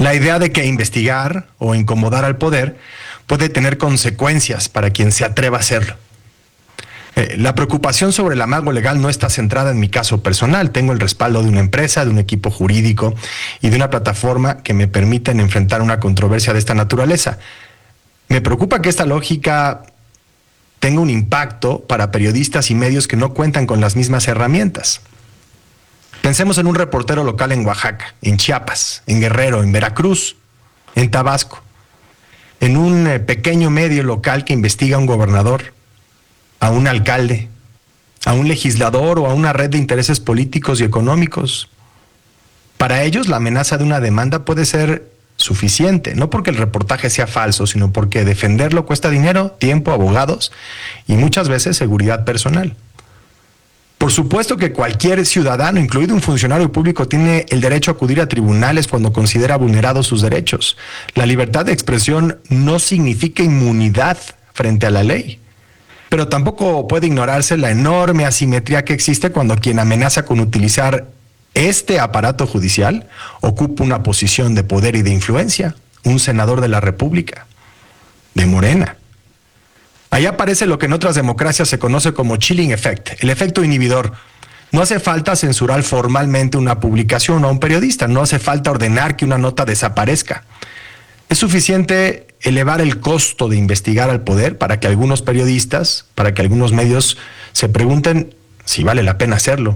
La idea de que investigar o incomodar al poder puede tener consecuencias para quien se atreva a hacerlo. La preocupación sobre el amago legal no está centrada en mi caso personal. Tengo el respaldo de una empresa, de un equipo jurídico y de una plataforma que me permiten enfrentar una controversia de esta naturaleza. Me preocupa que esta lógica tenga un impacto para periodistas y medios que no cuentan con las mismas herramientas. Pensemos en un reportero local en Oaxaca, en Chiapas, en Guerrero, en Veracruz, en Tabasco, en un pequeño medio local que investiga a un gobernador, a un alcalde, a un legislador o a una red de intereses políticos y económicos. Para ellos, la amenaza de una demanda puede ser suficiente, no porque el reportaje sea falso, sino porque defenderlo cuesta dinero, tiempo, abogados y muchas veces seguridad personal. Por supuesto que cualquier ciudadano, incluido un funcionario público, tiene el derecho a acudir a tribunales cuando considera vulnerados sus derechos. La libertad de expresión no significa inmunidad frente a la ley. Pero tampoco puede ignorarse la enorme asimetría que existe cuando quien amenaza con utilizar este aparato judicial ocupa una posición de poder y de influencia, un senador de la República, de Morena. Ahí aparece lo que en otras democracias se conoce como chilling effect, el efecto inhibidor. No hace falta censurar formalmente una publicación o a un periodista, no hace falta ordenar que una nota desaparezca. Es suficiente elevar el costo de investigar al poder para que algunos periodistas, para que algunos medios se pregunten si vale la pena hacerlo.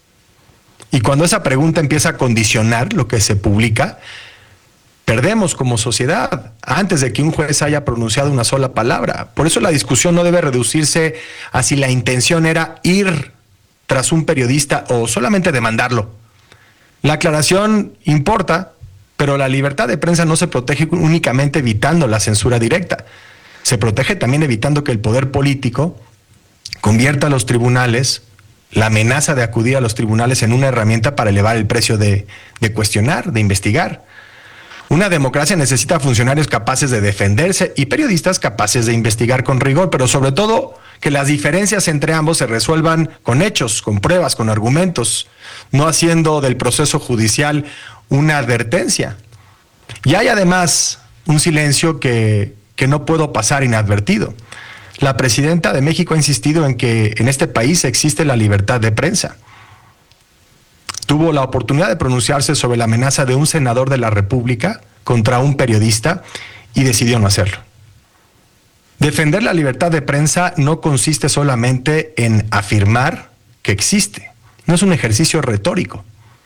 Y cuando esa pregunta empieza a condicionar lo que se publica, perdemos como sociedad antes de que un juez haya pronunciado una sola palabra. Por eso la discusión no debe reducirse a si la intención era ir tras un periodista o solamente demandarlo. La aclaración importa, pero la libertad de prensa no se protege únicamente evitando la censura directa. Se protege también evitando que el poder político convierta a los tribunales, la amenaza de acudir a los tribunales en una herramienta para elevar el precio de cuestionar, de investigar. Una democracia necesita funcionarios capaces de defenderse y periodistas capaces de investigar con rigor, pero sobre todo que las diferencias entre ambos se resuelvan con hechos, con pruebas, con argumentos, no haciendo del proceso judicial una advertencia. Y hay además un silencio que no puedo pasar inadvertido. La presidenta de México ha insistido en que en este país existe la libertad de prensa. Tuvo la oportunidad de pronunciarse sobre la amenaza de un senador de la República contra un periodista y decidió no hacerlo. Defender la libertad de prensa no consiste solamente en afirmar que existe, no es un ejercicio retórico.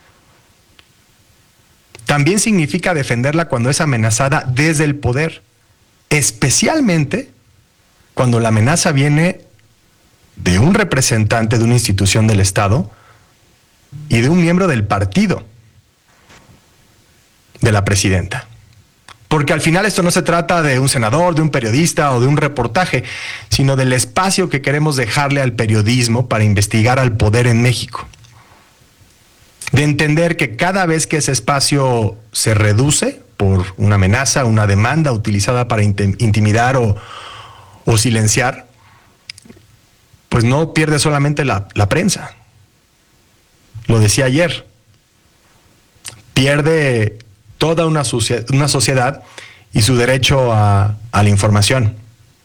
También significa defenderla cuando es amenazada desde el poder, especialmente cuando la amenaza viene de un representante de una institución del Estado y de un miembro del partido de la presidenta. Porque al final esto no se trata de un senador, de un periodista o de un reportaje, sino del espacio que queremos dejarle al periodismo para investigar al poder en México. De entender que cada vez que ese espacio se reduce por una amenaza, una demanda utilizada para intimidar o silenciar, pues no pierde solamente la prensa. Lo decía ayer, pierde toda una sociedad y su derecho a la información.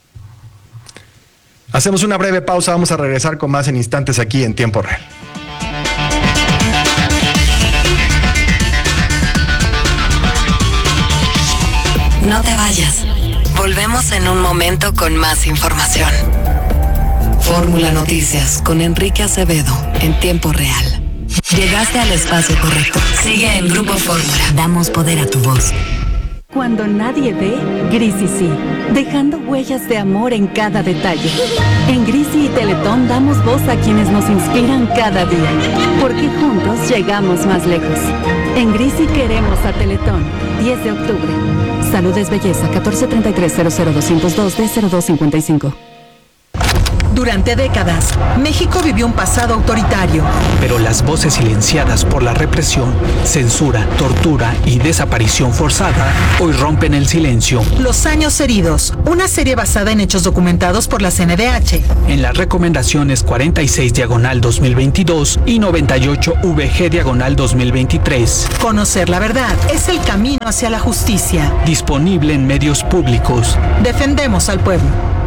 Hacemos una breve pausa, vamos a regresar con más en instantes aquí en Tiempo Real. No te vayas. Volvemos en un momento con más información. Fórmula Noticias con Enrique Acevedo en Tiempo Real. Llegaste al espacio correcto. Sigue en Grupo Fórmula. Damos poder a tu voz. Cuando nadie ve, Grisi sí, dejando huellas de amor en cada detalle. En Grisi y Teletón damos voz a quienes nos inspiran cada día, porque juntos llegamos más lejos. En Grisi queremos a Teletón. 10 de octubre. Salud es belleza. 1433-00202-D0255. Durante décadas, México vivió un pasado autoritario. Pero las voces silenciadas por la represión, censura, tortura y desaparición forzada hoy rompen el silencio. Los años heridos, una serie basada en hechos documentados por la CNDH. En las recomendaciones 46/2022 y 98/VG/2023. Conocer la verdad es el camino hacia la justicia. Disponible en medios públicos. Defendemos al pueblo.